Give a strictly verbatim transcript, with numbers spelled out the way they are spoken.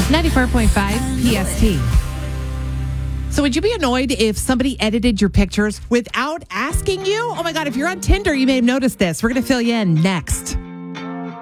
ninety-four point five P S T. So would you be annoyed if somebody edited your pictures without asking you? Oh my God, if you're on Tinder, you may have noticed this. We're going to fill you in next.